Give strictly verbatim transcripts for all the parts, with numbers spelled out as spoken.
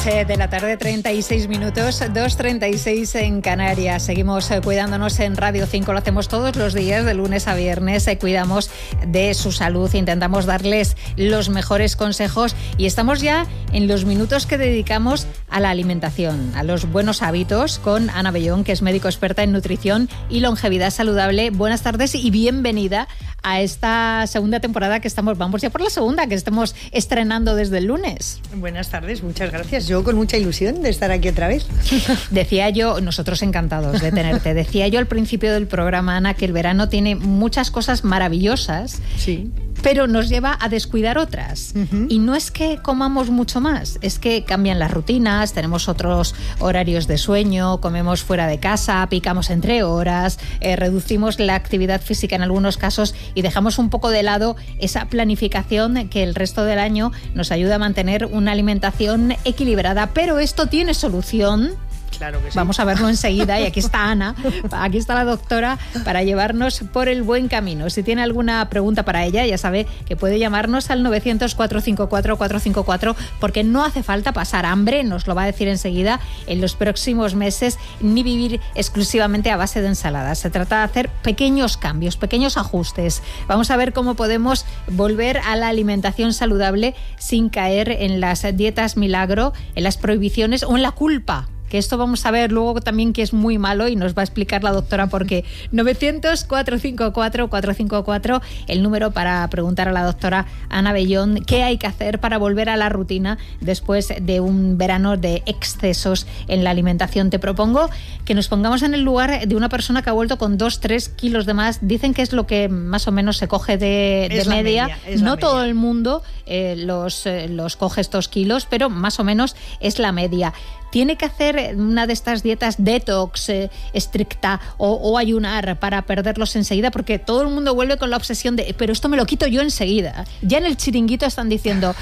De la tarde, treinta y seis minutos, dos treinta y seis en Canarias. Seguimos cuidándonos en Radio cinco, lo hacemos todos los días, de lunes a viernes. Cuidamos de su salud, intentamos darles los mejores consejos y estamos ya en los minutos que dedicamos a la alimentación, a los buenos hábitos, con Ana Bellón, que es médico experta en nutrición y longevidad saludable. Buenas tardes y bienvenida a esta segunda temporada que estamos, vamos ya por la segunda, que estamos estrenando desde el lunes. Buenas tardes, muchas gracias. Yo con mucha ilusión de estar aquí otra vez. Decía yo, nosotros encantados de tenerte, decía yo al principio del programa, Ana, que el verano tiene muchas cosas maravillosas, sí, pero nos lleva a descuidar otras. Uh-huh. Y no es que comamos mucho más, es que cambian las rutinas, tenemos otros horarios de sueño, comemos fuera de casa, picamos entre horas, eh, reducimos la actividad física en algunos casos y dejamos un poco de lado esa planificación que el resto del año nos ayuda a mantener una alimentación equilibrada. Pero esto tiene solución. Claro que sí. Vamos a verlo enseguida y aquí está Ana, aquí está la doctora para llevarnos por el buen camino. Si tiene alguna pregunta para ella, ya sabe que puede llamarnos al novecientos, cuatrocientos cincuenta y cuatro, cuatrocientos cincuenta y cuatro, porque no hace falta pasar hambre, nos lo va a decir enseguida, en los próximos meses, ni vivir exclusivamente a base de ensaladas. Se trata de hacer pequeños cambios, pequeños ajustes. Vamos a ver cómo podemos volver a la alimentación saludable sin caer en las dietas milagro, en las prohibiciones o en la culpa. Que esto vamos a ver luego también que es muy malo y nos va a explicar la doctora por qué. novecientos, cuatrocientos cincuenta y cuatro, cuatrocientos cincuenta y cuatro, el número para preguntar a la doctora Ana Bellón qué hay que hacer para volver a la rutina después de un verano de excesos en la alimentación. Te propongo que nos pongamos en el lugar de una persona que ha vuelto con dos, tres kilos de más. Dicen que es lo que más o menos se coge de, de media. media no todo media. El mundo eh, los, eh, los coge estos kilos, pero más o menos es la media. ¿Tiene que hacer una de estas dietas detox eh, estricta o, o ayunar para perderlos enseguida? Porque todo el mundo vuelve con la obsesión de pero esto me lo quito yo enseguida. Ya en el chiringuito están diciendo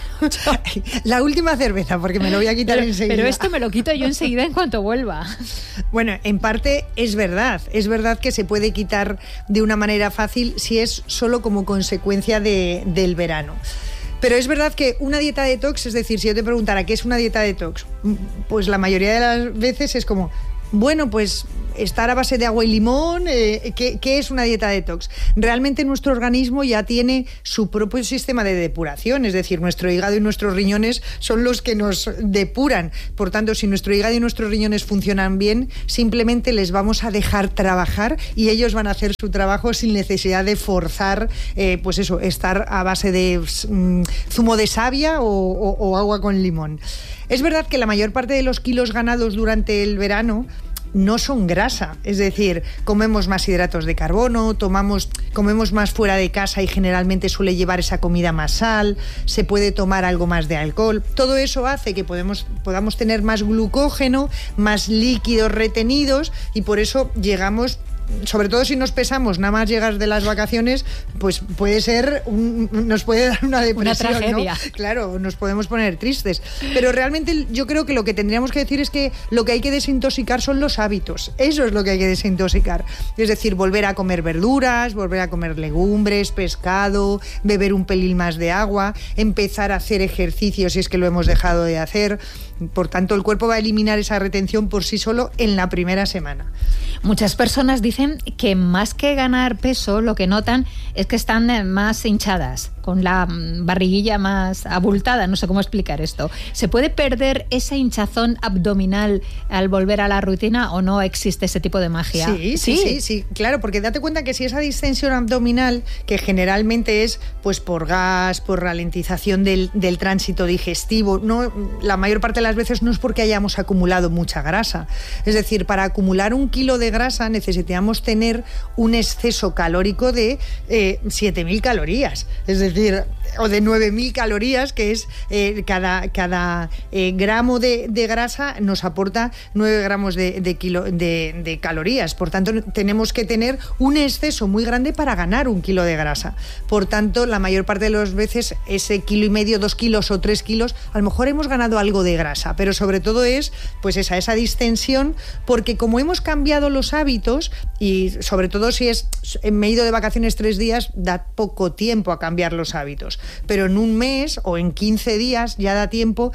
la última cerveza porque me lo voy a quitar pero, enseguida. Pero esto me lo quito yo enseguida en cuanto vuelva. Bueno, en parte es verdad. Es verdad que se puede quitar de una manera fácil si es solo como consecuencia de, del verano. Pero es verdad que una dieta detox, es decir, si yo te preguntara qué es una dieta detox, pues la mayoría de las veces es como, bueno, pues estar a base de agua y limón, eh, ¿qué, ¿qué es una dieta detox? Realmente nuestro organismo ya tiene su propio sistema de depuración, es decir, nuestro hígado y nuestros riñones son los que nos depuran. Por tanto, si nuestro hígado y nuestros riñones funcionan bien, simplemente les vamos a dejar trabajar y ellos van a hacer su trabajo sin necesidad de forzar, eh, pues eso, estar a base de mm, zumo de savia o, o, o agua con limón. Es verdad que la mayor parte de los kilos ganados durante el verano no son grasa, es decir, comemos más hidratos de carbono, tomamos, comemos más fuera de casa y generalmente suele llevar esa comida más sal, se puede tomar algo más de alcohol. Todo eso hace que podemos, podamos tener más glucógeno, más líquidos retenidos y por eso llegamos, sobre todo si nos pesamos nada más llegar de las vacaciones, pues puede ser un, nos puede dar una depresión, una tragedia, ¿no? Claro, nos podemos poner tristes, pero realmente yo creo que lo que tendríamos que decir es que lo que hay que desintoxicar son los hábitos. Eso es lo que hay que desintoxicar, es decir, volver a comer verduras, volver a comer legumbres, pescado, beber un pelín más de agua, empezar a hacer ejercicio si es que lo hemos dejado de hacer. Por tanto, el cuerpo va a eliminar esa retención por sí solo en la primera semana. Muchas personas dicen que más que ganar peso, lo que notan es que están más hinchadas, con la barriguilla más abultada, no sé cómo explicar esto. ¿Se puede perder esa hinchazón abdominal al volver a la rutina o no existe ese tipo de magia? Sí, sí, sí, sí, sí, claro, porque date cuenta que si esa distensión abdominal, que generalmente es pues por gas, por ralentización del, del tránsito digestivo, no, la mayor parte de las veces no es porque hayamos acumulado mucha grasa. Es decir, para acumular un kilo de grasa necesitamos tener un exceso calórico de eh, siete mil calorías. Es decir, o de nueve mil calorías, que es eh, cada, cada eh, gramo de, de grasa nos aporta nueve gramos de, de, kilo, de, de calorías. Por tanto, tenemos que tener un exceso muy grande para ganar un kilo de grasa. Por tanto, la mayor parte de las veces ese kilo y medio, dos kilos o tres kilos, a lo mejor hemos ganado algo de grasa, pero sobre todo es pues esa, esa distensión, porque como hemos cambiado los hábitos, y sobre todo si es me he ido de vacaciones tres días, da poco tiempo a cambiar los hábitos, pero en un mes o en quince días ya da tiempo.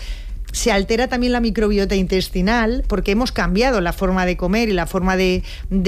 se altera también la microbiota intestinal, porque hemos cambiado la forma de comer y la forma de,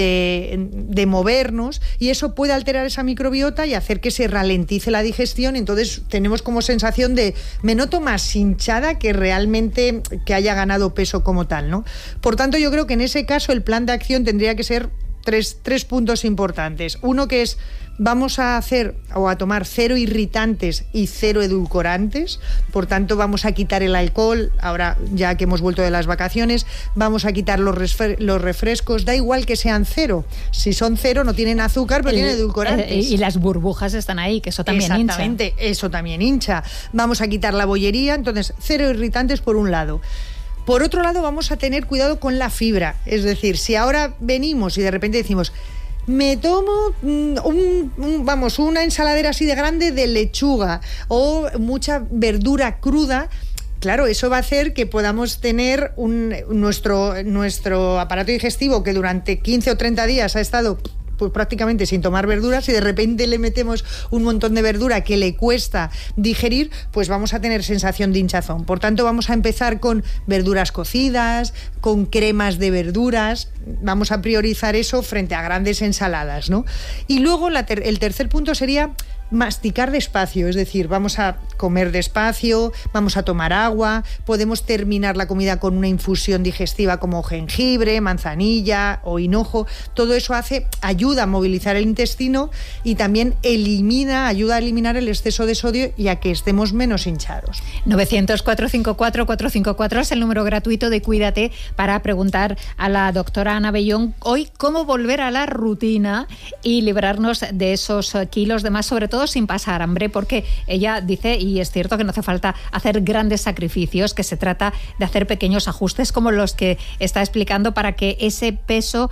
de, de movernos, y eso puede alterar esa microbiota y hacer que se ralentice la digestión. Entonces tenemos como sensación de me noto más hinchada que realmente que haya ganado peso como tal, ¿no? Por tanto, yo creo que en ese caso el plan de acción tendría que ser tres, tres puntos importantes. Uno, que es vamos a hacer o a tomar cero irritantes y cero edulcorantes, por tanto vamos a quitar el alcohol, ahora ya que hemos vuelto de las vacaciones, vamos a quitar los, refre- los refrescos, da igual que sean cero, si son cero no tienen azúcar pero el, tienen edulcorantes. Eh, y las burbujas están ahí, que eso también hincha. Exactamente, eso también hincha. Vamos a quitar la bollería, entonces cero irritantes por un lado. Por otro lado, vamos a tener cuidado con la fibra, es decir, si ahora venimos y de repente decimos me tomo un, un, vamos, una ensaladera así de grande de lechuga o mucha verdura cruda, claro, eso va a hacer que podamos tener un, nuestro, nuestro aparato digestivo que durante quince o treinta días ha estado pues prácticamente sin tomar verduras, y de repente le metemos un montón de verdura que le cuesta digerir, pues vamos a tener sensación de hinchazón. Por tanto, vamos a empezar con verduras cocidas, con cremas de verduras, vamos a priorizar eso frente a grandes ensaladas, ¿no? Y luego la ter- el tercer punto sería masticar despacio, es decir, vamos a comer despacio, vamos a tomar agua, podemos terminar la comida con una infusión digestiva como jengibre, manzanilla o hinojo. Todo eso hace, ayuda a movilizar el intestino y también elimina, ayuda a eliminar el exceso de sodio y a que estemos menos hinchados. novecientos, cuatrocientos cincuenta y cuatro, cuatrocientos cincuenta y cuatro es el número gratuito de Cuídate para preguntar a la doctora Ana Bellón hoy cómo volver a la rutina y librarnos de esos kilos de más, sobre todo sin pasar hambre, porque ella dice, y es cierto, que no hace falta hacer grandes sacrificios, que se trata de hacer pequeños ajustes como los que está explicando para que ese peso,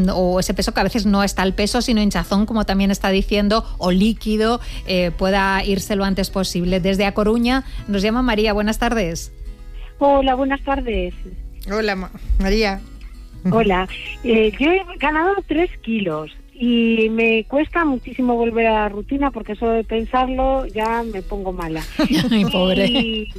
o ese peso que a veces no está al peso, sino hinchazón, como también está diciendo, o líquido, eh, pueda irse lo antes posible. Desde A Coruña nos llama María. Buenas tardes. Hola, buenas tardes. Hola, Ma- María. Hola. Eh, yo he ganado tres kilos. Y me cuesta muchísimo volver a la rutina, porque eso de pensarlo ya me pongo mala. Ay, pobre. Y,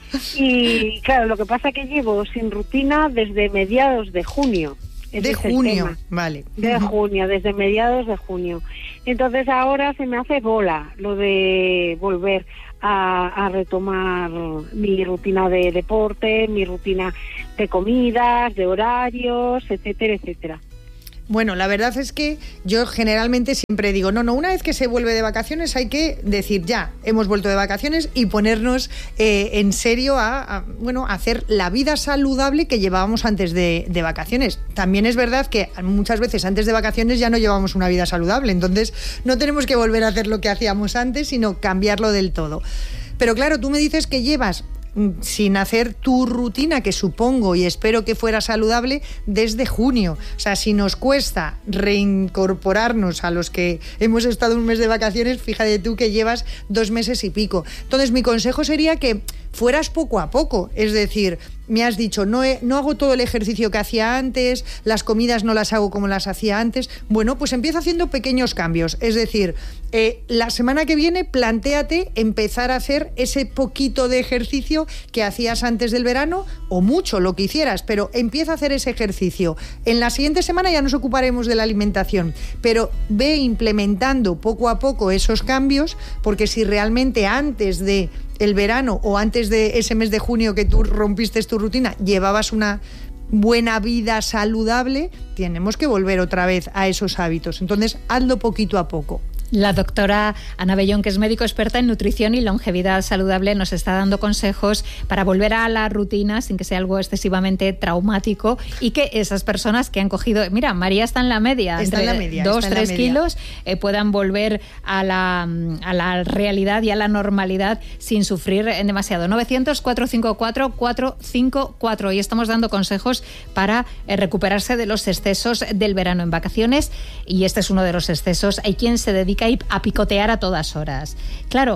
y claro, lo que pasa es que llevo sin rutina desde mediados de junio. De junio, vale. De junio, desde mediados de junio. Entonces ahora se me hace bola lo de volver a, a retomar mi rutina de deporte, mi rutina de comidas, de horarios, etcétera, etcétera. Bueno, la verdad es que yo generalmente siempre digo, no, no, una vez que se vuelve de vacaciones hay que decir ya, hemos vuelto de vacaciones y ponernos eh, en serio a, a, bueno, a hacer la vida saludable que llevábamos antes de, de vacaciones. También es verdad que muchas veces antes de vacaciones ya no llevamos una vida saludable, entonces no tenemos que volver a hacer lo que hacíamos antes, sino cambiarlo del todo. Pero claro, tú me dices que llevas sin hacer tu rutina, que supongo y espero que fuera saludable, desde junio. O sea, si nos cuesta reincorporarnos a los que hemos estado un mes de vacaciones, fíjate tú que llevas dos meses y pico. Entonces, mi consejo sería que fueras poco a poco, es decir, me has dicho, no, he, no hago todo el ejercicio que hacía antes, las comidas no las hago como las hacía antes. Bueno, pues empieza haciendo pequeños cambios. Es decir, eh, la semana que viene plantéate empezar a hacer ese poquito de ejercicio que hacías antes del verano, o mucho, lo que hicieras, pero empieza a hacer ese ejercicio. En la siguiente semana ya nos ocuparemos de la alimentación, pero ve implementando poco a poco esos cambios, porque si realmente antes de el verano o antes de ese mes de junio que tú rompiste tu rutina llevabas una buena vida saludable, tenemos que volver otra vez a esos hábitos. Entonces, hazlo poquito a poco. La doctora Ana Bellón, que es médico experta en nutrición y longevidad saludable, nos está dando consejos para volver a la rutina sin que sea algo excesivamente traumático, y que esas personas que han cogido, mira, María está en la media, está entre en la media, dos, tres kilos, eh, puedan volver a la, a la realidad y a la normalidad sin sufrir demasiado. novecientos, cuatrocientos cincuenta y cuatro, cuatrocientos cincuenta y cuatro, y estamos dando consejos para eh, recuperarse de los excesos del verano en vacaciones, y este es uno de los excesos. Hay quien se dedica a picotear a todas horas. Claro,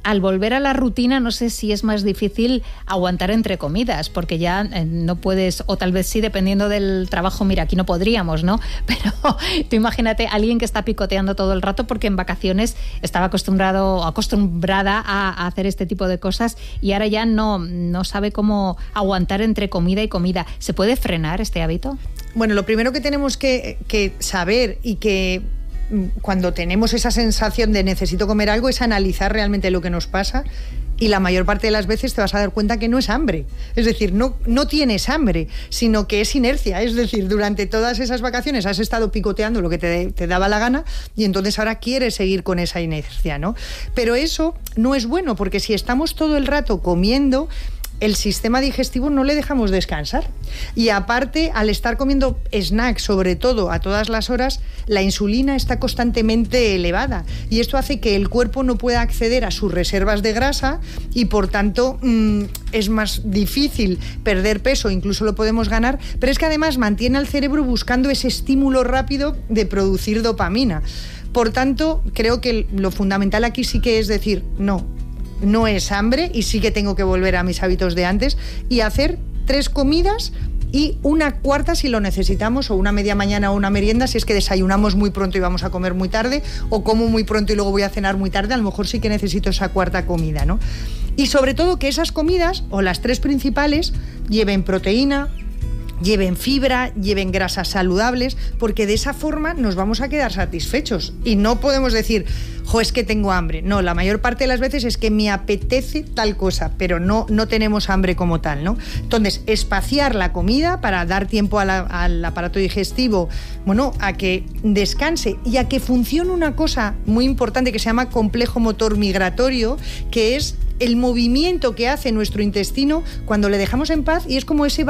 al volver a la rutina no sé si es más difícil aguantar entre comidas, porque ya eh, no puedes, o tal vez sí, dependiendo del trabajo, mira, aquí no podríamos, ¿no? Pero tú imagínate a alguien que está picoteando todo el rato porque en vacaciones estaba acostumbrado, acostumbrada a, a hacer este tipo de cosas y ahora ya no, no sabe cómo aguantar entre comida y comida. ¿Se puede frenar este hábito? Bueno, lo primero que tenemos que, que saber y que cuando tenemos esa sensación de necesito comer algo es analizar realmente lo que nos pasa, y la mayor parte de las veces te vas a dar cuenta que no es hambre, es decir, no, no tienes hambre, sino que es inercia, es decir, durante todas esas vacaciones has estado picoteando lo que te, te daba la gana y entonces ahora quieres seguir con esa inercia, ¿no? Pero eso no es bueno, porque si estamos todo el rato comiendo, el sistema digestivo no le dejamos descansar. Y aparte, al estar comiendo snacks, sobre todo a todas las horas, la insulina está constantemente elevada. Y esto hace que el cuerpo no pueda acceder a sus reservas de grasa y, por tanto, mmm, es más difícil perder peso, incluso lo podemos ganar. Pero es que además mantiene al cerebro buscando ese estímulo rápido de producir dopamina. Por tanto, creo que lo fundamental aquí sí que es decir, no, no es hambre y sí que tengo que volver a mis hábitos de antes y hacer tres comidas y una cuarta si lo necesitamos, o una media mañana o una merienda si es que desayunamos muy pronto y vamos a comer muy tarde, o como muy pronto y luego voy a cenar muy tarde, a lo mejor sí que necesito esa cuarta comida, ¿no? Y sobre todo que esas comidas, o las tres principales, lleven proteína, lleven fibra, lleven grasas saludables, porque de esa forma nos vamos a quedar satisfechos y no podemos decir, jo, es que tengo hambre. No, la mayor parte de las veces es que me apetece tal cosa, pero no, no tenemos hambre como tal, ¿no? Entonces, espaciar la comida para dar tiempo a la, al aparato digestivo, bueno, a que descanse y a que funcione una cosa muy importante que se llama complejo motor migratorio, que es el movimiento que hace nuestro intestino cuando le dejamos en paz, y es como ese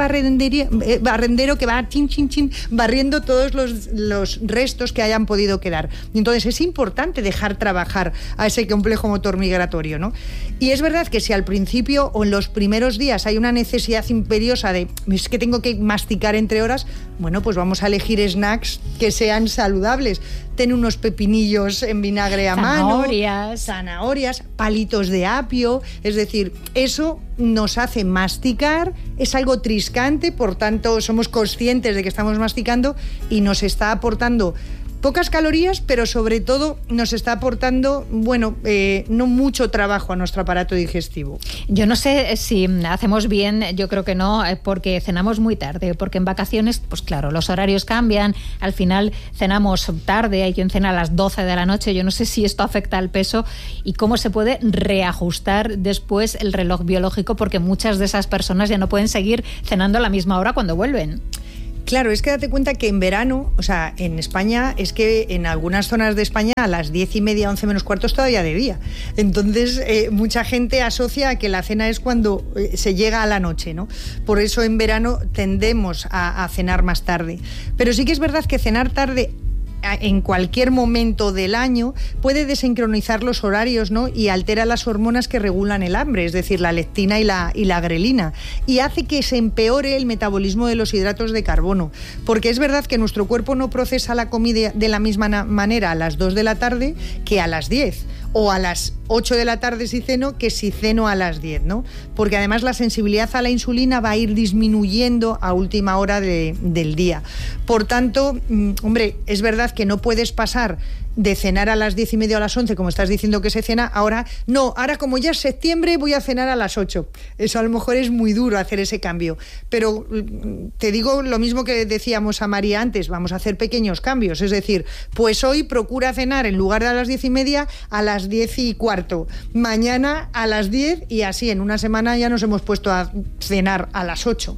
barrendero que va chin, chin, chin, barriendo todos los, los restos que hayan podido quedar. Entonces es importante dejar trabajar a ese complejo motor migratorio, ¿no? Y es verdad que si al principio o en los primeros días hay una necesidad imperiosa de es que tengo que masticar entre horas, bueno, pues vamos a elegir snacks que sean saludables. Ten unos pepinillos en vinagre a zanahorias. mano, zanahorias, palitos de apio, es decir, eso nos hace masticar, es algo triscante, por tanto somos conscientes de que estamos masticando y nos está aportando pocas calorías, pero sobre todo nos está aportando, bueno, eh, no mucho trabajo a nuestro aparato digestivo. Yo no sé si hacemos bien, yo creo que no, porque cenamos muy tarde, porque en vacaciones, pues claro, los horarios cambian, al final cenamos tarde, hay quien cena a las doce de la noche, yo no sé si esto afecta al peso y cómo se puede reajustar después el reloj biológico, porque muchas de esas personas ya no pueden seguir cenando a la misma hora cuando vuelven. Claro, es que date cuenta que en verano, o sea, en España, es que en algunas zonas de España a las diez y media, once menos cuarto es todavía de día. Entonces, eh, mucha gente asocia a que la cena es cuando eh, se llega a la noche, ¿no? Por eso en verano tendemos a, a cenar más tarde. Pero sí que es verdad que cenar tarde en cualquier momento del año puede desincronizar los horarios, ¿no? Y altera las hormonas que regulan el hambre, es decir, la leptina y la, y la grelina, y hace que se empeore el metabolismo de los hidratos de carbono, porque es verdad que nuestro cuerpo no procesa la comida de la misma manera a las dos de la tarde que a las diez, o a las ocho de la tarde si ceno que si ceno a las diez, ¿no? Porque además la sensibilidad a la insulina va a ir disminuyendo a última hora de, del día. Por tanto, hombre, es verdad que no puedes pasar de cenar a las diez y media o a las once, como estás diciendo que se cena, ahora no, ahora como ya es septiembre voy a cenar a las ocho. Eso a lo mejor es muy duro hacer ese cambio, pero te digo lo mismo que decíamos a María antes, vamos a hacer pequeños cambios, es decir, pues hoy procura cenar en lugar de a las diez y media a las diez y cuarto, mañana a las diez, y así en una semana ya nos hemos puesto a cenar a las ocho.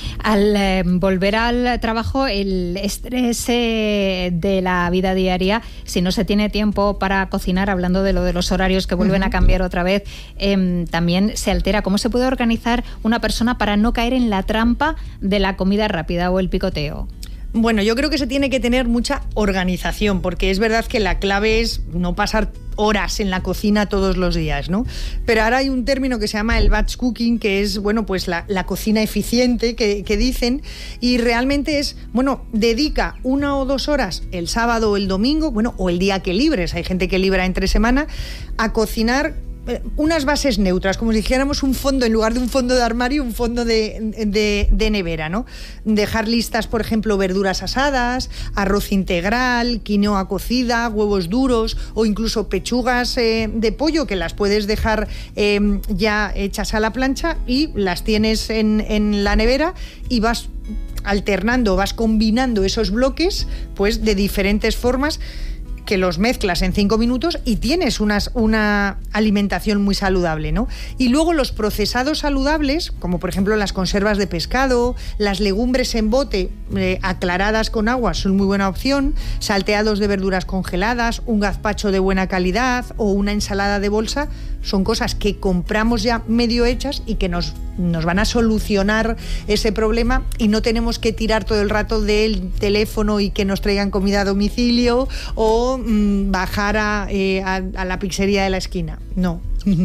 Al eh, volver al trabajo, el estrés eh, de la vida diaria, si no se tiene tiempo para cocinar, hablando de lo de los horarios que vuelven uh-huh. a cambiar otra vez, eh, también se altera. ¿Cómo se puede organizar una persona para no caer en la trampa de la comida rápida o el picoteo? Bueno, yo creo que se tiene que tener mucha organización, porque es verdad que la clave es no pasar horas en la cocina todos los días, ¿no? Pero ahora hay un término que se llama el batch cooking, que es, bueno, pues la, la cocina eficiente que, que dicen, y realmente es, bueno, dedica una o dos horas el sábado o el domingo, bueno, o el día que libres, hay gente que libra entre semana, a cocinar unas bases neutras, como si dijéramos un fondo, en lugar de un fondo de armario, un fondo de, de, de nevera, ¿no? Dejar listas, por ejemplo, verduras asadas, arroz integral, quinoa cocida, huevos duros o incluso pechugas eh, de pollo que las puedes dejar eh, ya hechas a la plancha y las tienes en, en la nevera y vas alternando, vas combinando esos bloques pues de diferentes formas que los mezclas en cinco minutos y tienes unas, una alimentación muy saludable, ¿no? Y luego los procesados saludables, como por ejemplo las conservas de pescado, las legumbres en bote eh, aclaradas con agua son muy buena opción, salteados de verduras congeladas, un gazpacho de buena calidad o una ensalada de bolsa, son cosas que compramos ya medio hechas y que nos, nos van a solucionar ese problema y no tenemos que tirar todo el rato del teléfono y que nos traigan comida a domicilio o mmm, bajar a, eh, a, a la pizzería de la esquina. No.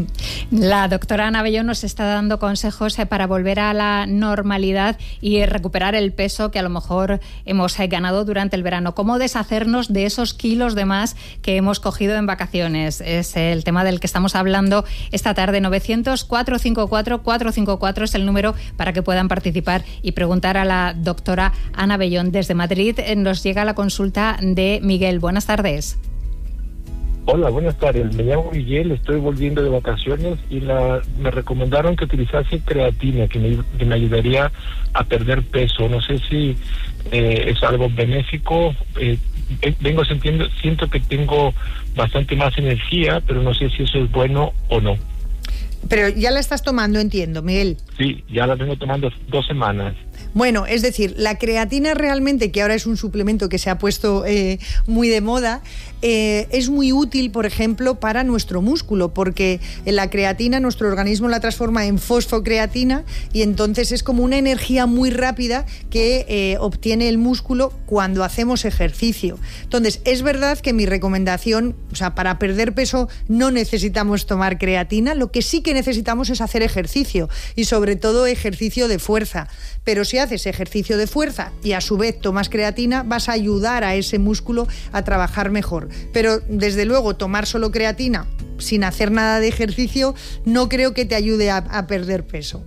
La doctora Ana Bellón nos está dando consejos para volver a la normalidad y recuperar el peso que a lo mejor hemos ganado durante el verano. ¿Cómo deshacernos de esos kilos de más que hemos cogido en vacaciones? Es el tema del que estamos hablando esta tarde. novecientos, cuatrocientos cincuenta y cuatro, cuatrocientos cincuenta y cuatro es el número para que puedan participar y preguntar a la doctora Ana Bellón. Desde Madrid nos llega la consulta de Miguel. Buenas tardes. Hola, buenas tardes. Me llamo Miguel, estoy volviendo de vacaciones y la, me recomendaron que utilizase creatina, que me, que me ayudaría a perder peso. No sé si eh, es algo benéfico. Eh, vengo sintiendo, siento que tengo bastante más energía, pero no sé si eso es bueno o no. Pero ya la estás tomando, entiendo, Miguel. Sí, ya la vengo tomando dos semanas. Bueno, es decir, la creatina realmente, que ahora es un suplemento que se ha puesto eh, muy de moda, eh, es muy útil, por ejemplo, para nuestro músculo, porque la creatina nuestro organismo la transforma en fosfocreatina y entonces es como una energía muy rápida que eh, obtiene el músculo cuando hacemos ejercicio. Entonces, es verdad que mi recomendación, o sea, para perder peso no necesitamos tomar creatina, lo que sí que necesitamos es hacer ejercicio y sobre todo ejercicio de fuerza. Pero si haces ejercicio de fuerza y a su vez tomas creatina, vas a ayudar a ese músculo a trabajar mejor. Pero desde luego tomar solo creatina sin hacer nada de ejercicio no creo que te ayude a, a perder peso.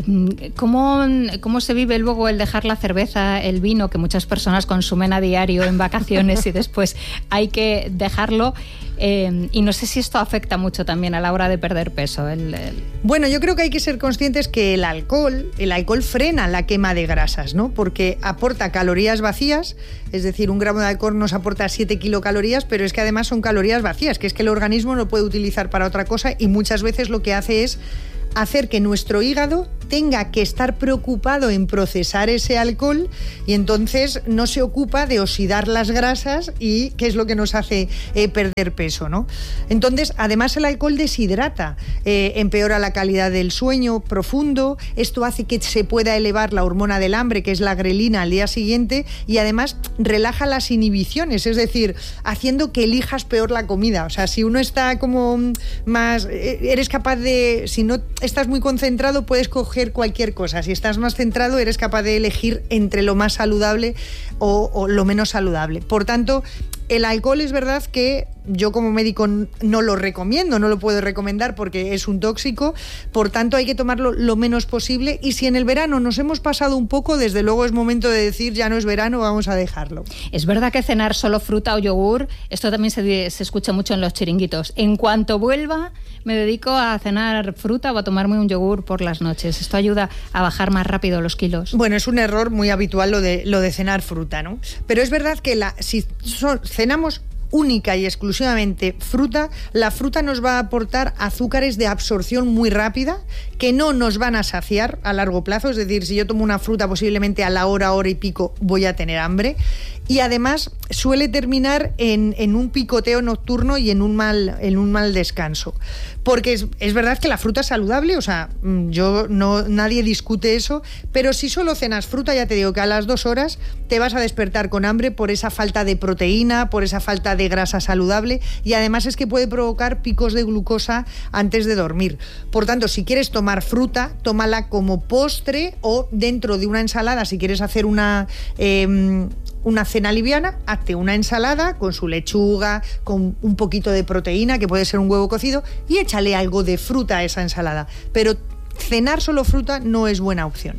¿Cómo, ¿Cómo se vive luego el dejar la cerveza, el vino, que muchas personas consumen a diario en vacaciones y después hay que dejarlo? Eh, y no sé si esto afecta mucho también a la hora de perder peso. El, el... Bueno, yo creo que hay que ser conscientes que el alcohol, el alcohol frena la quema de grasas, ¿no? Porque aporta calorías vacías, es decir, un gramo de alcohol nos aporta siete kilocalorías, pero es que además son calorías vacías, que es que el organismo no puede utilizar para otra cosa y muchas veces lo que hace es hacer que nuestro hígado tenga que estar preocupado en procesar ese alcohol y entonces no se ocupa de oxidar las grasas y que es lo que nos hace eh, perder peso, ¿no? Entonces, además el alcohol deshidrata, eh, empeora la calidad del sueño profundo, esto hace que se pueda elevar la hormona del hambre, que es la grelina, al día siguiente y además relaja las inhibiciones, es decir, haciendo que elijas peor la comida. O sea, si uno está como más, eres capaz de, si no estás muy concentrado, puedes coger cualquier cosa. Si estás más centrado, eres capaz de elegir entre lo más saludable o, o lo menos saludable. Por tanto, el alcohol es verdad que yo como médico no lo recomiendo, no lo puedo recomendar porque es un tóxico, por tanto hay que tomarlo lo menos posible y si en el verano nos hemos pasado un poco, desde luego es momento de decir ya no es verano, vamos a dejarlo. Es verdad que cenar solo fruta o yogur, esto también se, se escucha mucho en los chiringuitos. En cuanto vuelva, me dedico a cenar fruta o a tomarme un yogur por las noches. Esto ayuda a bajar más rápido los kilos. Bueno, es un error muy habitual lo de, lo de cenar fruta, ¿no? Pero es verdad que la, si so, cenamos única y exclusivamente fruta, la fruta nos va a aportar azúcares de absorción muy rápida que no nos van a saciar a largo plazo, es decir, si yo tomo una fruta posiblemente a la hora, hora y pico voy a tener hambre y además suele terminar en, en un picoteo nocturno y en un mal, en un mal descanso. Porque es, es verdad que la fruta es saludable, o sea, yo no, nadie discute eso, pero si solo cenas fruta, ya te digo que a las dos horas te vas a despertar con hambre por esa falta de proteína, por esa falta de grasa saludable y además es que puede provocar picos de glucosa antes de dormir. Por tanto, si quieres tomar fruta, tómala como postre o dentro de una ensalada, si quieres hacer una... Eh, una cena liviana, hazte una ensalada con su lechuga, con un poquito de proteína, que puede ser un huevo cocido, y échale algo de fruta a esa ensalada. Pero cenar solo fruta no es buena opción.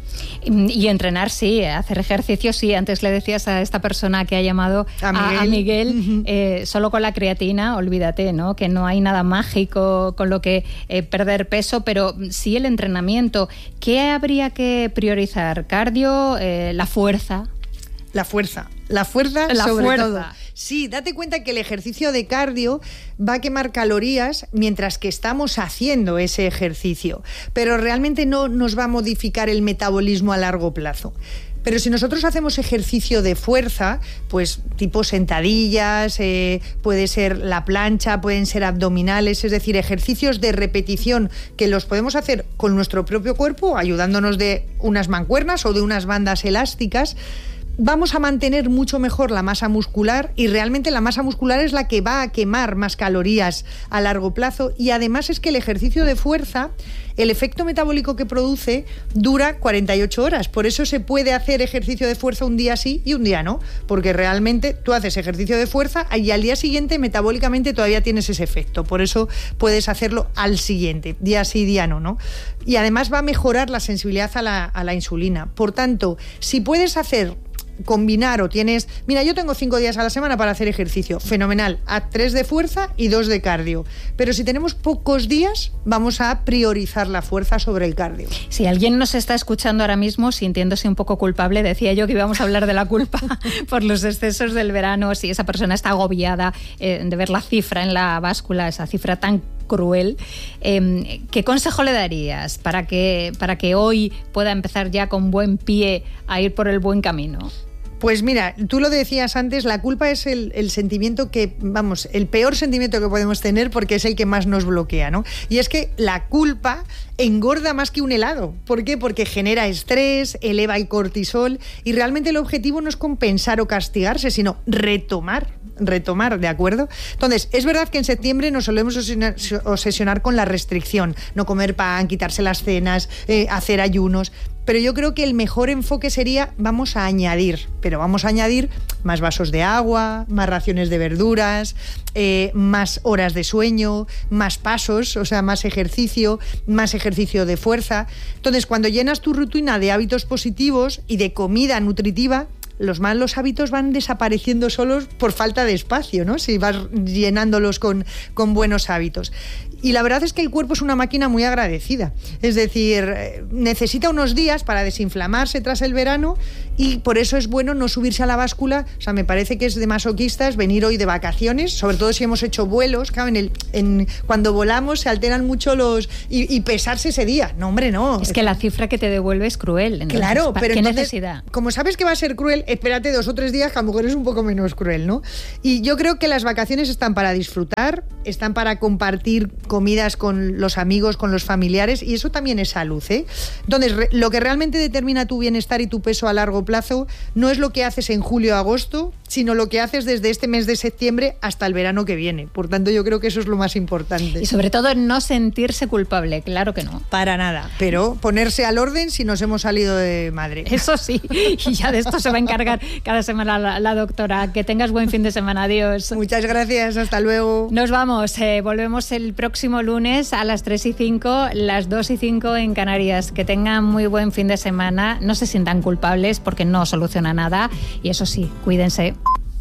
Y entrenar sí, hacer ejercicio sí. Antes le decías a esta persona que ha llamado a Miguel, a, a Miguel uh-huh. eh, solo con la creatina, olvídate, ¿no? Que no hay nada mágico con lo que eh, perder peso, pero sí el entrenamiento. ¿Qué habría que priorizar? ¿Cardio? Eh, ¿La fuerza? La fuerza. La fuerza la sobre fuerza. todo. Sí, date cuenta que el ejercicio de cardio va a quemar calorías mientras que estamos haciendo ese ejercicio, pero realmente no nos va a modificar el metabolismo a largo plazo. Pero si nosotros hacemos ejercicio de fuerza, pues tipo sentadillas, eh, puede ser la plancha, pueden ser abdominales, es decir, ejercicios de repetición que los podemos hacer con nuestro propio cuerpo, ayudándonos de unas mancuernas o de unas bandas elásticas, vamos a mantener mucho mejor la masa muscular, y realmente la masa muscular es la que va a quemar más calorías a largo plazo. Y además es que el ejercicio de fuerza, el efecto metabólico que produce dura cuarenta y ocho horas. Por eso se puede hacer ejercicio de fuerza un día sí y un día no, porque realmente tú haces ejercicio de fuerza y al día siguiente metabólicamente todavía tienes ese efecto. Por eso puedes hacerlo al siguiente, día sí, día no, ¿no? Y además va a mejorar la sensibilidad a la, a la insulina. Por tanto, si puedes hacer combinar o tienes, mira, yo tengo cinco días a la semana para hacer ejercicio, fenomenal, haz tres de fuerza y dos de cardio, pero si tenemos pocos días vamos a priorizar la fuerza sobre el cardio. Si alguien nos está escuchando ahora mismo sintiéndose un poco culpable, decía yo que íbamos a hablar de la culpa por los excesos del verano, si esa persona está agobiada eh, de ver la cifra en la báscula, esa cifra tan cruel, eh, ¿qué consejo le darías para que, para que hoy pueda empezar ya con buen pie a ir por el buen camino? Pues mira, tú lo decías antes, la culpa es el, el sentimiento que, vamos, el peor sentimiento que podemos tener, porque es el que más nos bloquea, ¿no? Y es que la culpa engorda más que un helado. ¿Por qué? Porque genera estrés, eleva el cortisol, y realmente el objetivo no es compensar o castigarse, sino retomar. retomar, ¿de acuerdo? Entonces, es verdad que en septiembre nos solemos obsesionar, obsesionar con la restricción, no comer pan, quitarse las cenas, eh, hacer ayunos, pero yo creo que el mejor enfoque sería, vamos a añadir, pero vamos a añadir más vasos de agua, más raciones de verduras, eh, más horas de sueño, más pasos, o sea, más ejercicio, más ejercicio de fuerza. Entonces, cuando llenas tu rutina de hábitos positivos y de comida nutritiva, los malos hábitos van desapareciendo solos por falta de espacio, ¿no? Si vas llenándolos con, con buenos hábitos. Y la verdad es que el cuerpo es una máquina muy agradecida. Es decir, necesita unos días para desinflamarse tras el verano, y por eso es bueno no subirse a la báscula. O sea, me parece que es de masoquistas venir hoy de vacaciones, sobre todo si hemos hecho vuelos. Claro, en el, en, cuando volamos se alteran mucho los... Y, y pesarse ese día. No, hombre, no. Es que la cifra que te devuelve es cruel. Entonces, claro, pero ¿qué entonces, necesidad? Como sabes que va a ser cruel, espérate dos o tres días, que a lo mejor es un poco menos cruel, ¿no? Y yo creo que las vacaciones están para disfrutar, están para compartir comidas con los amigos, con los familiares, y eso también es salud, ¿eh? Entonces, re, lo que realmente determina tu bienestar y tu peso a largo plazo no es lo que haces en julio o agosto, sino lo que haces desde este mes de septiembre hasta el verano que viene. Por tanto, yo creo que eso es lo más importante. Y sobre todo no sentirse culpable, claro que no. Para nada, pero ponerse al orden si nos hemos salido de madre. Eso sí, y ya de esto se va a encargar cada semana la, la doctora. Que tengas buen fin de semana, adiós. Muchas gracias, hasta luego. Nos vamos, eh, volvemos el próximo lunes a las tres y cinco, las dos y cinco en Canarias. Que tengan muy buen fin de semana, no se sientan culpables porque no soluciona nada, y eso sí, cuídense.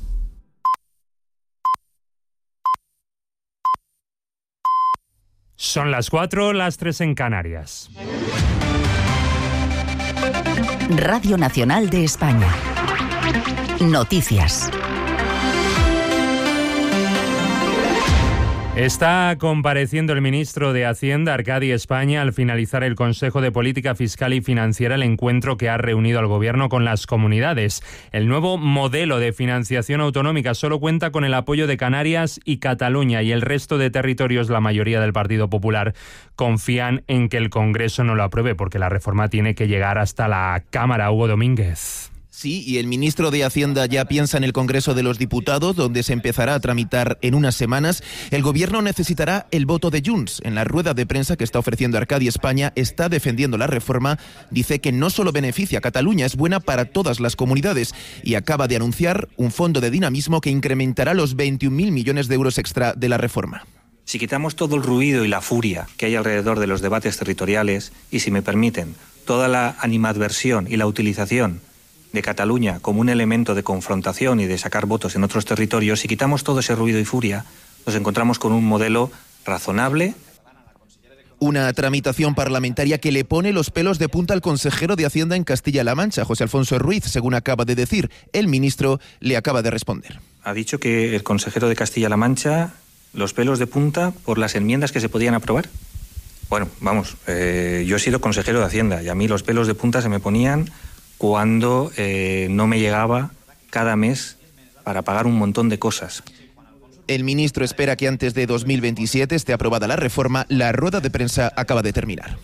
Son las cuatro, las tres en Canarias. Radio Nacional de España. Noticias. Está compareciendo el ministro de Hacienda, Arcadi España, al finalizar el Consejo de Política Fiscal y Financiera, el encuentro que ha reunido al Gobierno con las comunidades. El nuevo modelo de financiación autonómica solo cuenta con el apoyo de Canarias y Cataluña, y el resto de territorios, la mayoría del Partido Popular, confían en que el Congreso no lo apruebe, porque la reforma tiene que llegar hasta la Cámara. Hugo Domínguez. Sí, y el ministro de Hacienda ya piensa en el Congreso de los Diputados, donde se empezará a tramitar en unas semanas. El Gobierno necesitará el voto de Junts. En la rueda de prensa que está ofreciendo Arcadi España, está defendiendo la reforma. Dice que no solo beneficia a Cataluña, es buena para todas las comunidades. Y acaba de anunciar un fondo de dinamismo que incrementará los veintiún mil millones de euros extra de la reforma. Si quitamos todo el ruido y la furia que hay alrededor de los debates territoriales y, si me permiten, toda la animadversión y la utilización de Cataluña como un elemento de confrontación y de sacar votos en otros territorios, si quitamos todo ese ruido y furia, nos encontramos con un modelo razonable. Una tramitación parlamentaria que le pone los pelos de punta al consejero de Hacienda en Castilla-La Mancha, José Alfonso Ruiz, según acaba de decir. El ministro le acaba de responder. Ha dicho que el consejero de Castilla-La Mancha, los pelos de punta por las enmiendas que se podían aprobar. Bueno, vamos, eh, yo he sido consejero de Hacienda y a mí los pelos de punta se me ponían cuando eh, no me llegaba cada mes para pagar un montón de cosas. El ministro espera que antes de dos mil veintisiete esté aprobada la reforma. La rueda de prensa acaba de terminar.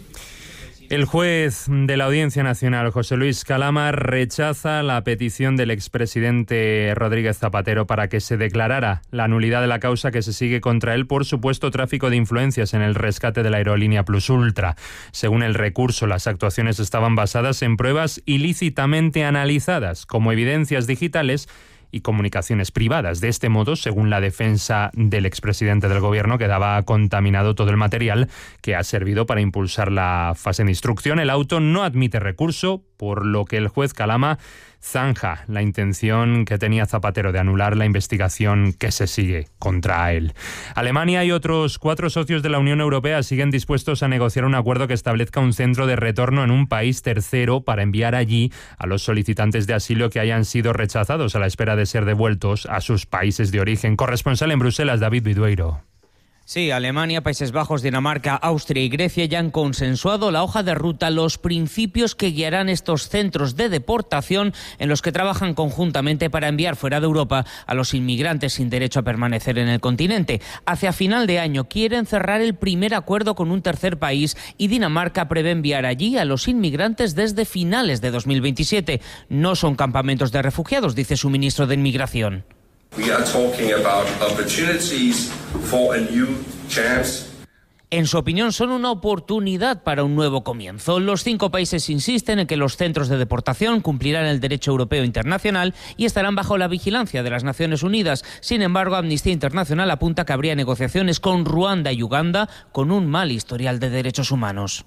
El juez de la Audiencia Nacional, José Luis Calama, rechaza la petición del expresidente Rodríguez Zapatero para que se declarara la nulidad de la causa que se sigue contra él por supuesto tráfico de influencias en el rescate de la aerolínea Plus Ultra. Según el recurso, las actuaciones estaban basadas en pruebas ilícitamente analizadas como evidencias digitales y comunicaciones privadas. De este modo, según la defensa del expresidente del Gobierno, quedaba contaminado todo el material que ha servido para impulsar la fase de instrucción. El auto no admite recurso, por lo que el juez Calama zanja la intención que tenía Zapatero de anular la investigación que se sigue contra él. Alemania y otros cuatro socios de la Unión Europea siguen dispuestos a negociar un acuerdo que establezca un centro de retorno en un país tercero para enviar allí a los solicitantes de asilo que hayan sido rechazados a la espera de ser devueltos a sus países de origen. Corresponsal en Bruselas, David Vidueiro. Sí, Alemania, Países Bajos, Dinamarca, Austria y Grecia ya han consensuado la hoja de ruta, los principios que guiarán estos centros de deportación en los que trabajan conjuntamente para enviar fuera de Europa a los inmigrantes sin derecho a permanecer en el continente. Hacia final de año quieren cerrar el primer acuerdo con un tercer país y Dinamarca prevé enviar allí a los inmigrantes desde finales de dos mil veintisiete. No son campamentos de refugiados, dice su ministro de Inmigración. We are talking about opportunities for a new chance. En su opinión, son una oportunidad para un nuevo comienzo. Los cinco países insisten en que los centros de deportación cumplirán el derecho europeo internacional y estarán bajo la vigilancia de las Naciones Unidas. Sin embargo, Amnistía Internacional apunta que habría negociaciones con Ruanda y Uganda con un mal historial de derechos humanos.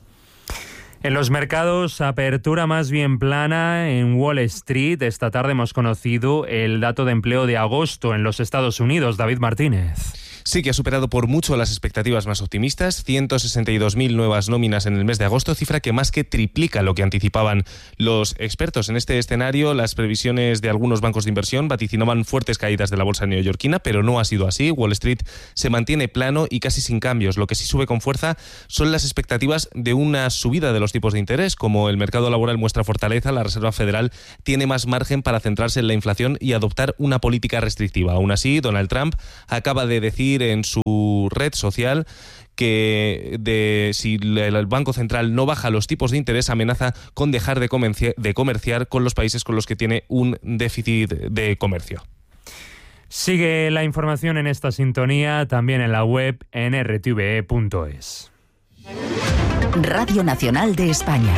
En los mercados, apertura más bien plana en Wall Street. Esta tarde hemos conocido el dato de empleo de agosto en los Estados Unidos. David Martínez. Sí, que ha superado por mucho las expectativas más optimistas. ciento sesenta y dos mil nuevas nóminas en el mes de agosto, cifra que más que triplica lo que anticipaban los expertos. En este escenario, las previsiones de algunos bancos de inversión vaticinaban fuertes caídas de la bolsa neoyorquina, pero no ha sido así. Wall Street se mantiene plano y casi sin cambios. Lo que sí sube con fuerza son las expectativas de una subida de los tipos de interés. Como el mercado laboral muestra fortaleza, la Reserva Federal tiene más margen para centrarse en la inflación y adoptar una política restrictiva. Aún así, Donald Trump acaba de decir en su red social que de, si el Banco Central no baja los tipos de interés, amenaza con dejar de comerciar, de comerciar con los países con los que tiene un déficit de comercio. Sigue la información en esta sintonía, también en la web en r t v e punto es. Radio Nacional de España.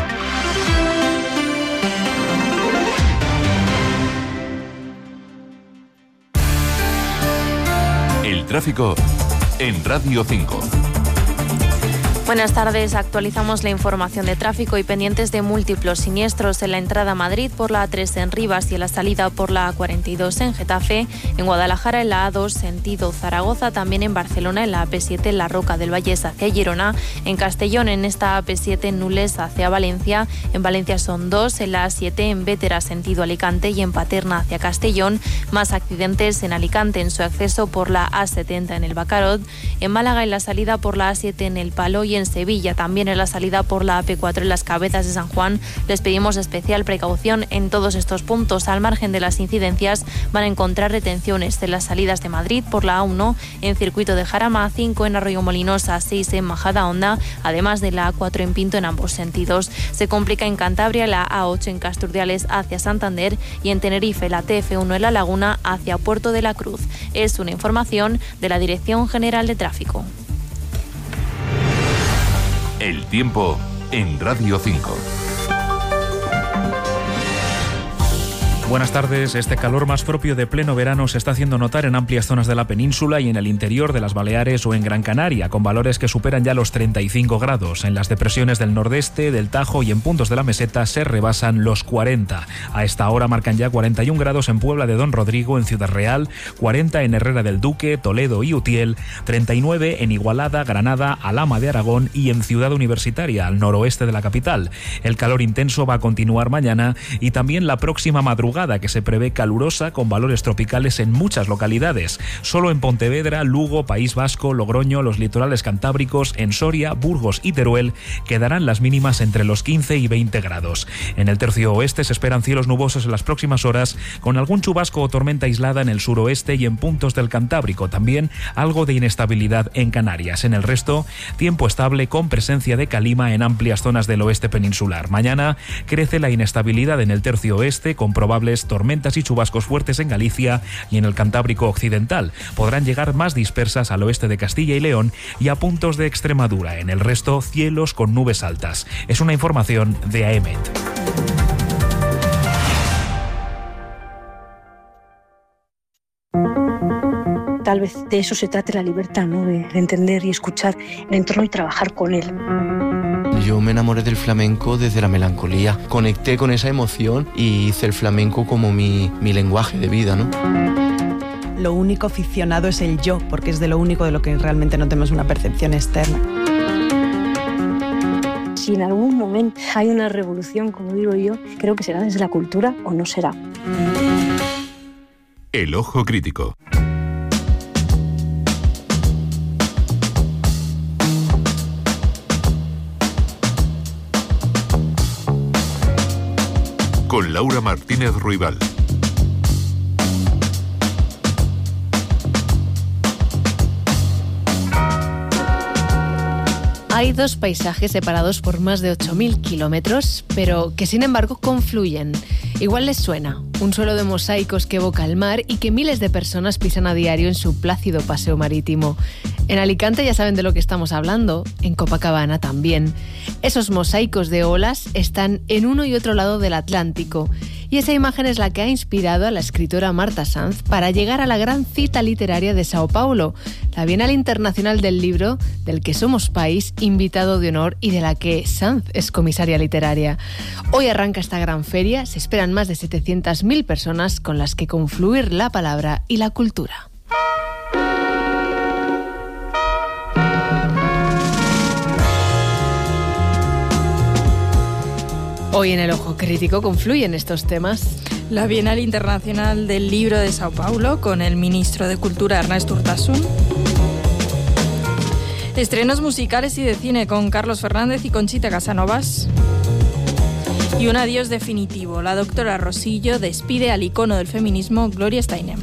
El tráfico en Radio cinco. Buenas tardes, actualizamos la información de tráfico y pendientes de múltiplos siniestros en la entrada a Madrid por la A tres en Rivas y en la salida por la A cuarenta y dos en Getafe, en Guadalajara en la A dos sentido Zaragoza, también en Barcelona en la A P siete en la Roca del Vallés hacia Girona, en Castellón en esta A P siete en Nules hacia Valencia, en Valencia son dos, en la A siete en Bétera sentido Alicante y en Paterna hacia Castellón, más accidentes en Alicante en su acceso por la A setenta en el Bacarot, en Málaga en la salida por la A siete en El Palo y y en Sevilla. También en la salida por la A P cuatro en las Cabezas de San Juan les pedimos especial precaución en todos estos puntos. Al margen de las incidencias van a encontrar retenciones en las salidas de Madrid por la A uno, en Circuito de Jarama, cinco en Arroyomolinos, A seis en Majadahonda, además de la A cuatro en Pinto en ambos sentidos. Se complica en Cantabria la A ocho en Casturdiales hacia Santander y en Tenerife la T F uno en La Laguna hacia Puerto de la Cruz. Es una información de la Dirección General de Tráfico. El tiempo en Radio cinco. Buenas tardes. Este calor más propio de pleno verano se está haciendo notar en amplias zonas de la península y en el interior de las Baleares o en Gran Canaria, con valores que superan ya los treinta y cinco grados. En las depresiones del nordeste, del Tajo y en puntos de la meseta se rebasan los cuarenta. A esta hora marcan ya cuarenta y un grados en Puebla de Don Rodrigo, en Ciudad Real, cuarenta en Herrera del Duque, Toledo y Utiel, treinta y nueve en Igualada, Granada, Alhama de Aragón y en Ciudad Universitaria, al noroeste de la capital. El calor intenso va a continuar mañana y también la próxima madrugada, que se prevé calurosa con valores tropicales en muchas localidades. Solo en Pontevedra, Lugo, País Vasco, Logroño, los litorales cantábricos, en Soria, Burgos y Teruel quedarán las mínimas entre los quince y veinte grados. En el tercio oeste se esperan cielos nubosos en las próximas horas, con algún chubasco o tormenta aislada en el suroeste y en puntos del Cantábrico. También algo de inestabilidad en Canarias. En el resto, tiempo estable con presencia de calima en amplias zonas del oeste peninsular. Mañana crece la inestabilidad en el tercio oeste, con probables tormentas y chubascos fuertes en Galicia y en el Cantábrico occidental. Podrán llegar más dispersas al oeste de Castilla y León y a puntos de Extremadura. En el resto, cielos con nubes altas. Es una información de AEMET. Tal vez de eso se trate la libertad, ¿no? De entender y escuchar el entorno y trabajar con él. Yo me enamoré del flamenco desde la melancolía. Conecté con esa emoción y hice el flamenco como mi, mi lenguaje de vida, ¿no? Lo único ficcionado es el yo, porque es de lo único de lo que realmente no tenemos una percepción externa. Si en algún momento hay una revolución, como digo yo, creo que será desde la cultura o no será. El ojo crítico. Con Laura Martínez Ruibal. Hay dos paisajes separados por más de ocho mil kilómetros, pero que sin embargo confluyen. Igual les suena, un suelo de mosaicos que evoca el mar y que miles de personas pisan a diario en su plácido paseo marítimo. En Alicante ya saben de lo que estamos hablando, en Copacabana también. Esos mosaicos de olas están en uno y otro lado del Atlántico. Y esa imagen es la que ha inspirado a la escritora Marta Sanz para llegar a la gran cita literaria de Sao Paulo, la Bienal Internacional del Libro, del que somos país invitado de honor y de la que Sanz es comisaria literaria. Hoy arranca esta gran feria, se esperan más de setecientas mil personas con las que confluir la palabra y la cultura. Hoy en el Ojo Crítico confluyen estos temas. La Bienal Internacional del Libro de Sao Paulo con el ministro de Cultura Ernest Urtasun. Estrenos musicales y de cine con Carlos Fernández y Conchita Casanovas. Y un adiós definitivo. La doctora Rosillo despide al icono del feminismo Gloria Steinem.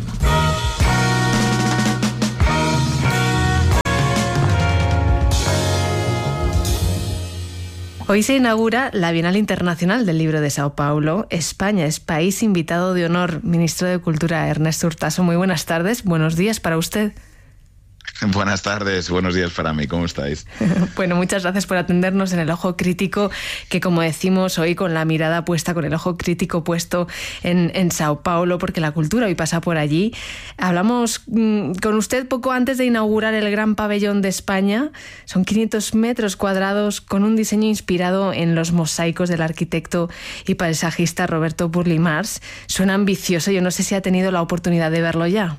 Hoy se inaugura la Bienal Internacional del Libro de Sao Paulo. España es país invitado de honor. Ministro de Cultura Ernest Urtasun, muy buenas tardes. Buenos días para usted. Buenas tardes, buenos días para mí, ¿cómo estáis? Bueno, muchas gracias por atendernos en el Ojo Crítico, que como decimos hoy con la mirada puesta, con el ojo crítico puesto en, en Sao Paulo, porque la cultura hoy pasa por allí. Hablamos mmm, con usted poco antes de inaugurar el Gran Pabellón de España. Son quinientos metros cuadrados con un diseño inspirado en los mosaicos del arquitecto y paisajista Roberto Burle Marx. Suena ambicioso, yo no sé si ha tenido la oportunidad de verlo ya.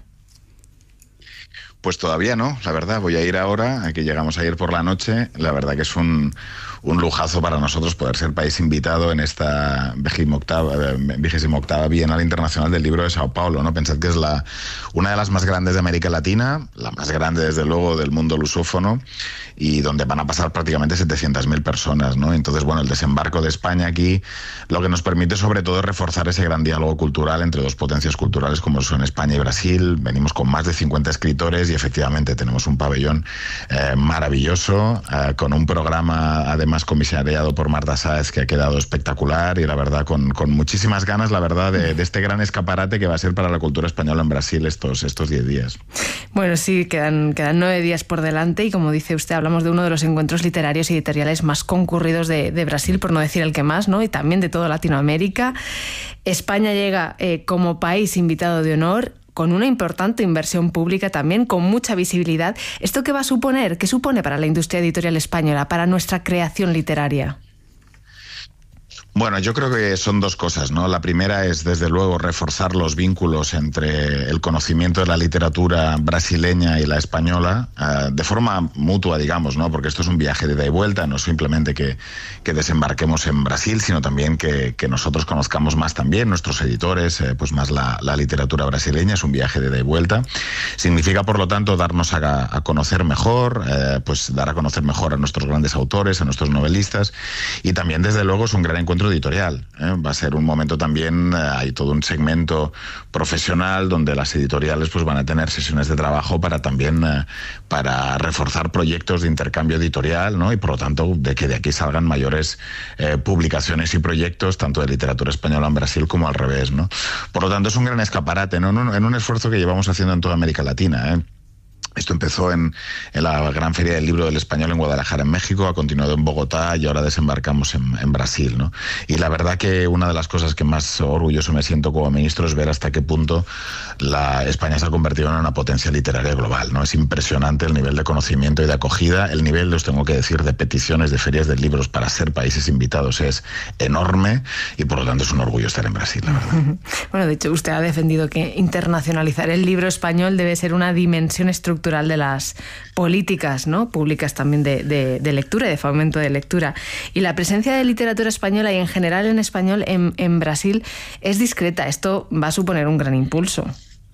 Pues todavía no, la verdad. Voy a ir ahora, aquí llegamos ayer por la noche. La verdad que es un, un lujazo para nosotros poder ser país invitado en esta vigésima octava Bienal Internacional del Libro de Sao Paulo, ¿no? Pensad que es la, una de las más grandes de América Latina, la más grande desde luego del mundo lusófono, y donde van a pasar prácticamente setecientas mil personas, ¿no? Entonces, bueno, el desembarco de España aquí lo que nos permite sobre todo es reforzar ese gran diálogo cultural entre dos potencias culturales como son España y Brasil. Venimos con más de cincuenta escritores y efectivamente tenemos un pabellón eh, maravilloso, eh, con un programa además comisariado por Marta Sáez que ha quedado espectacular, y la verdad con, con muchísimas ganas, la verdad, de, de este gran escaparate que va a ser para la cultura española en Brasil estos estos diez días. Bueno, sí, quedan, quedan nueve días por delante y como dice usted, hablamos de uno de los encuentros literarios y editoriales más concurridos de, de Brasil, por no decir el que más, ¿no? Y también de toda Latinoamérica. España llega eh, como país invitado de honor, con una importante inversión pública también, con mucha visibilidad. ¿Esto qué va a suponer? ¿Qué supone para la industria editorial española, para nuestra creación literaria? Bueno, yo creo que son dos cosas, ¿no? La primera es, desde luego, reforzar los vínculos entre el conocimiento de la literatura brasileña y la española, uh, de forma mutua, digamos, ¿no? Porque esto es un viaje de ida y vuelta, no simplemente que, que desembarquemos en Brasil, sino también que, que nosotros conozcamos más también, nuestros editores, eh, pues más la, la literatura brasileña. Es un viaje de ida y vuelta. Significa, por lo tanto, darnos a, a conocer mejor, eh, pues dar a conocer mejor a nuestros grandes autores, a nuestros novelistas, y también, desde luego, es un gran encuentro editorial, ¿eh? Va a ser un momento también, eh, hay todo un segmento profesional donde las editoriales pues van a tener sesiones de trabajo para también eh, para reforzar proyectos de intercambio editorial, ¿no? Y por lo tanto de que de aquí salgan mayores eh, publicaciones y proyectos tanto de literatura española en Brasil como al revés, ¿no? Por lo tanto es un gran escaparate, ¿no? En un esfuerzo que llevamos haciendo en toda América Latina, ¿eh? Esto empezó en, en la Gran Feria del Libro del Español en Guadalajara, en México, ha continuado en Bogotá y ahora desembarcamos en, en Brasil, ¿no? Y la verdad que una de las cosas que más orgulloso me siento como ministro es ver hasta qué punto la España se ha convertido en una potencia literaria global, ¿no? Es impresionante el nivel de conocimiento y de acogida, el nivel, os tengo que decir, de peticiones de ferias de libros para ser países invitados es enorme y por lo tanto es un orgullo estar en Brasil, la verdad. Bueno, de hecho usted ha defendido que internacionalizar el libro español debe ser una dimensión estructural de las políticas, ¿no? Públicas también de, de, de lectura y de fomento de lectura. Y la presencia de literatura española y en general en español en, en Brasil es discreta. Esto va a suponer un gran impulso.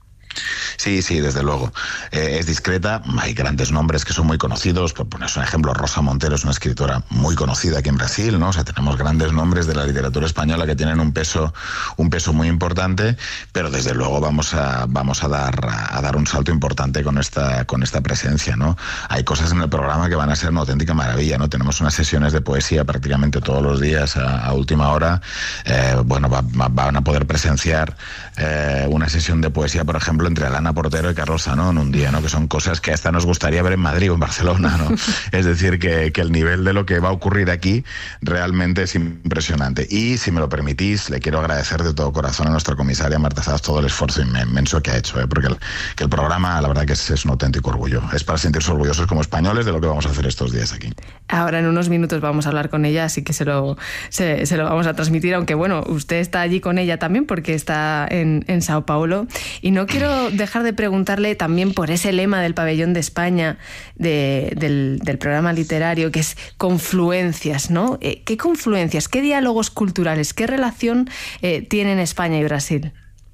Sí, sí, desde luego. Eh, es discreta, hay grandes nombres que son muy conocidos, por poner un ejemplo, Rosa Montero es una escritora muy conocida aquí en Brasil, ¿no? O sea, tenemos grandes nombres de la literatura española que tienen un peso, un peso muy importante, pero desde luego vamos a, vamos a dar, a dar un salto importante con esta, con esta presencia, ¿no? Hay cosas en el programa que van a ser una auténtica maravilla, ¿no? Tenemos unas sesiones de poesía prácticamente todos los días a, a última hora. Eh, bueno, va, va, van a poder presenciar eh, una sesión de poesía, por ejemplo, entre Alana Portero y Carlos Sanón un día, ¿no? Que son cosas que hasta nos gustaría ver en Madrid o en Barcelona, ¿no? Es decir, que, que el nivel de lo que va a ocurrir aquí realmente es impresionante. Y, si me lo permitís, le quiero agradecer de todo corazón a nuestra comisaria Marta Sáez todo el esfuerzo inmenso que ha hecho, ¿eh? Porque el, que el programa, la verdad que es, es un auténtico orgullo. Es para sentirse orgullosos como españoles de lo que vamos a hacer estos días aquí. Ahora en unos minutos vamos a hablar con ella, así que se lo, se, se lo vamos a transmitir, aunque bueno, usted está allí con ella también porque está en, en Sao Paulo. Y no quiero dejar de preguntarle también por ese lema del Pabellón de España, de, del, del programa literario, que es confluencias, ¿no? Eh, ¿Qué confluencias, qué diálogos culturales, qué relación eh, tienen España y Brasil?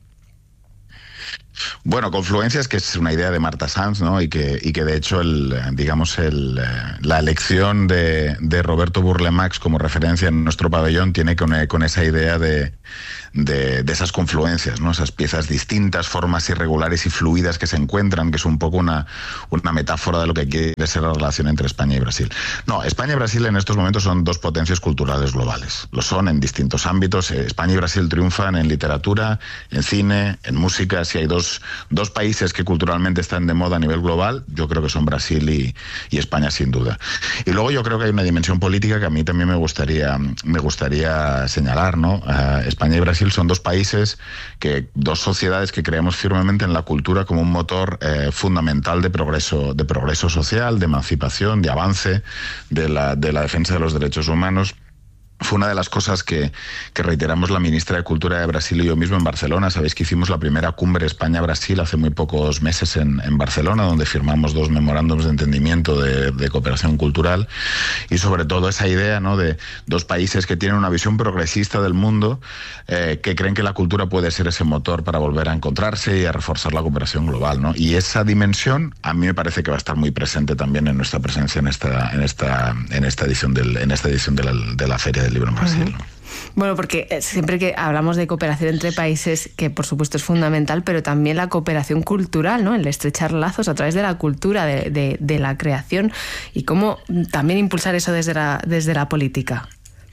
Bueno, confluencias, que es una idea de Marta Sanz, ¿no? Y que, y que de hecho, el, digamos, el, la elección de, de Roberto Burle Marx como referencia en nuestro pabellón tiene con, con esa idea de, de, de esas confluencias, ¿no? Esas piezas distintas, formas irregulares y fluidas que se encuentran, que es un poco una, una metáfora de lo que quiere ser la relación entre España y Brasil. No, España y Brasil en estos momentos son dos potencias culturales globales. Lo son en distintos ámbitos. España y Brasil triunfan en literatura, en cine, en música. Si hay dos Dos países que culturalmente están de moda a nivel global, yo creo que son Brasil y, y España, sin duda. Y luego yo creo que hay una dimensión política que a mí también me gustaría, me gustaría señalar, ¿no? Uh, España y Brasil son dos países, que, dos sociedades que creemos firmemente en la cultura como un motor eh, fundamental de progreso, de progreso social, de emancipación, de avance, de la, de la defensa de los derechos humanos. fue una de las cosas que, que reiteramos la ministra de Cultura de Brasil y yo mismo en Barcelona. Sabéis que hicimos la primera cumbre España-Brasil hace muy pocos meses en, en Barcelona, donde firmamos dos memorándums de entendimiento de, de cooperación cultural, y sobre todo esa idea, ¿no?, de dos países que tienen una visión progresista del mundo, eh, que creen que la cultura puede ser ese motor para volver a encontrarse y a reforzar la cooperación global, ¿no? Y esa dimensión a mí me parece que va a estar muy presente también en nuestra presencia en esta, en esta, en esta edición, del, en esta edición de, la, de la Feria del Libro en Brasil, ¿no? Bueno, porque siempre que hablamos de cooperación entre países, que por supuesto es fundamental, pero también la cooperación cultural, ¿no? El estrechar lazos a través de la cultura, de, de, de la creación, y cómo también impulsar eso desde la, desde la política.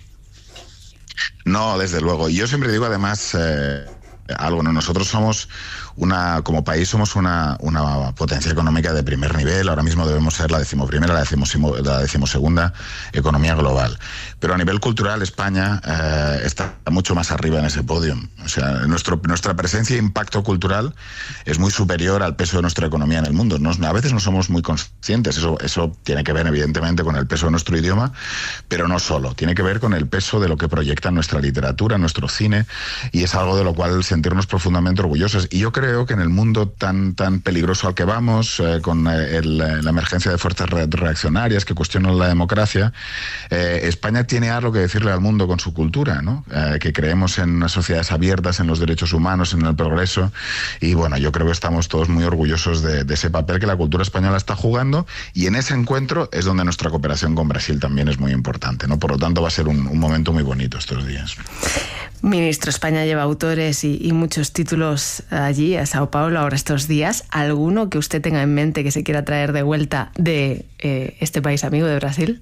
No, desde luego. Yo siempre digo además eh, algo, ¿no? Nosotros somos una, como país somos una, una potencia económica de primer nivel. Ahora mismo debemos ser la decimoprimera, la, decimosimo, la decimosegunda economía global. Pero a nivel cultural España eh, está mucho más arriba en ese podio. O sea, nuestro, nuestra presencia e impacto cultural es muy superior al peso de nuestra economía en el mundo. Nos, a veces no somos muy conscientes. Eso, eso tiene que ver evidentemente con el peso de nuestro idioma, pero no solo. Tiene que ver con el peso de lo que proyecta nuestra literatura, nuestro cine, y es algo de lo cual sentirnos profundamente orgullosos. Y yo creo Creo que en el mundo tan tan peligroso al que vamos, eh, con el, la emergencia de fuerzas reaccionarias que cuestionan la democracia, eh, España tiene algo que decirle al mundo con su cultura, ¿no? Eh, que creemos en unas sociedades abiertas, en los derechos humanos, en el progreso, y bueno, yo creo que estamos todos muy orgullosos de, de ese papel que la cultura española está jugando, y en ese encuentro es donde nuestra cooperación con Brasil también es muy importante, ¿no? Por lo tanto, va a ser un, un momento muy bonito estos días. Ministro, España lleva autores y, y muchos títulos allí, a Sao Paulo, ahora estos días. ¿Alguno que usted tenga en mente que se quiera traer de vuelta de eh, este país amigo de Brasil?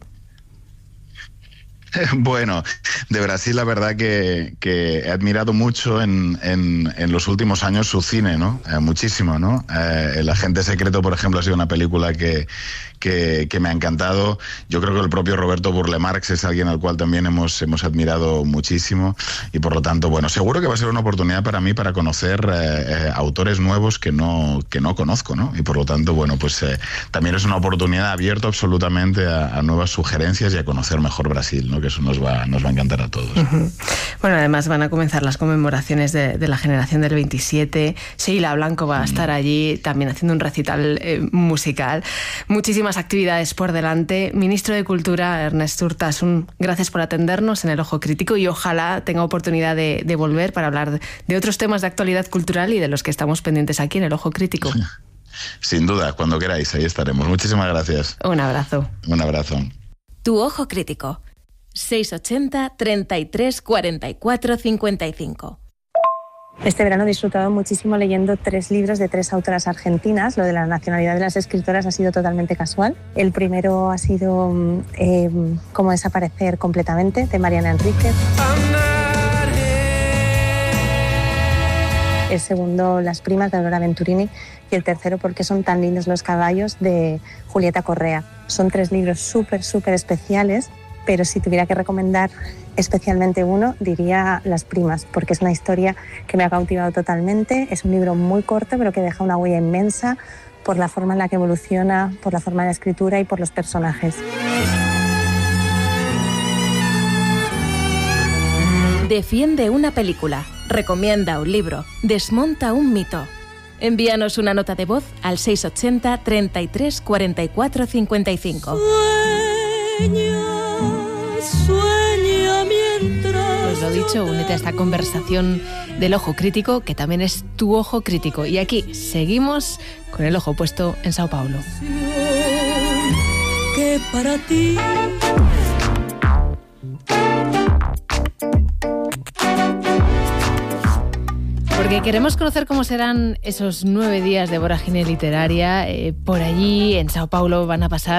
Bueno, de Brasil la verdad que, que he admirado mucho en, en, en los últimos años su cine, ¿no? Eh, muchísimo, ¿no? Eh, El Agente Secreto, por ejemplo, ha sido una película que, que, que me ha encantado. Yo creo que el propio Roberto Burle Marx es alguien al cual también hemos, hemos admirado muchísimo, y por lo tanto, bueno, seguro que va a ser una oportunidad para mí para conocer eh, eh, autores nuevos que no, que no conozco, ¿no? Y por lo tanto, bueno, pues eh, también es una oportunidad abierta absolutamente a, a nuevas sugerencias y a conocer mejor Brasil, ¿no? Que eso nos va, nos va a encantar a todos. Uh-huh. Bueno, además van a comenzar las conmemoraciones de, de la generación del veintisiete. Sheila Blanco va a estar allí también haciendo un recital eh, musical. Muchísimas actividades por delante. Ministro de Cultura, Ernest Urtasun, gracias por atendernos en El Ojo Crítico, y ojalá tenga oportunidad de, de volver para hablar de, de otros temas de actualidad cultural y de los que estamos pendientes aquí en El Ojo Crítico. Sin duda, cuando queráis, ahí estaremos. Muchísimas gracias. Un abrazo. Un abrazo. Tu Ojo Crítico. seiscientos ochenta, treinta y tres, cuarenta y cuatro, cincuenta y cinco. Este verano he disfrutado muchísimo leyendo tres libros de tres autoras argentinas. Lo de la nacionalidad de las escritoras ha sido totalmente casual. El primero ha sido eh, Cómo desaparecer completamente, de Mariana Enríquez. El segundo, Las primas, de Aurora Venturini. Y el tercero, ¿Por qué son tan lindos los caballos?, de Julieta Correa. Son tres libros súper, súper especiales, pero si tuviera que recomendar especialmente uno, diría Las primas, porque es una historia que me ha cautivado totalmente. Es un libro muy corto, pero que deja una huella inmensa por la forma en la que evoluciona, por la forma de la escritura y por los personajes. Defiende una película, recomienda un libro, desmonta un mito. Envíanos una nota de voz al seiscientos ochenta, treinta y tres, cuarenta y cuatro, cincuenta y cinco. Sueña, sueña mientras... Pues lo dicho, únete a esta conversación del Ojo Crítico, que también es tu Ojo Crítico. Y aquí seguimos con el ojo puesto en Sao Paulo. Que para ti... Porque queremos conocer cómo serán esos nueve días de vorágine literaria. Eh, por allí, en Sao Paulo, van a pasar